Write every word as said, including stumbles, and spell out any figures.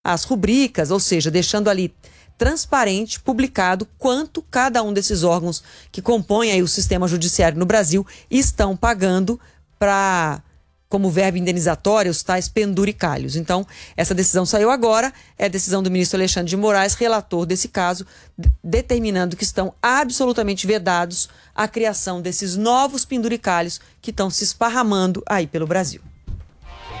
as rubricas, ou seja, deixando ali transparente, publicado, quanto cada um desses órgãos que compõem aí o sistema judiciário no Brasil estão pagando para, como verbo indenizatório, os tais penduricalhos. Então, essa decisão saiu agora, é a decisão do ministro Alexandre de Moraes, relator desse caso, determinando que estão absolutamente vedados a criação desses novos penduricalhos que estão se esparramando aí pelo Brasil.